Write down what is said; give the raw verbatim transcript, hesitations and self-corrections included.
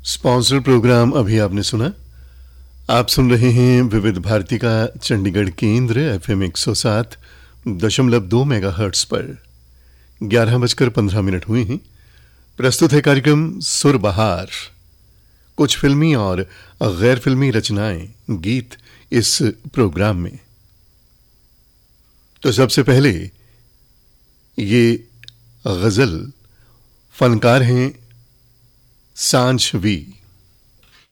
Sponsor programme अभी आपने सुना। आप सुन रहे हैं विविध भारती का चंडीगढ़ केंद्र एफएम एक सौ सात दशमलव दो मेगा हर्ट्स पर। ग्यारह बजकर पंद्रह मिनट हुए हैं। प्रस्तुत है कार्यक्रम सुर बहार। कुछ फिल्मी और गैर फिल्मी रचनाएं, गीत इस प्रोग्राम में। तो सबसे पहले ये गजल, फनकार हैं सांझ वी।